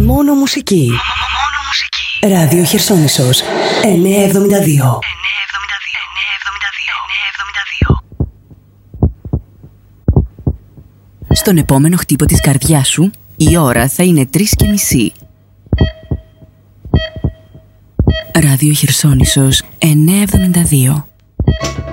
Μόνο μουσική. Ράδιο Χερσόνησος 972. Στον επόμενο χτύπο της καρδιάς σου, η ώρα θα είναι 3:30. Ράδιο Χερσόνησος 972.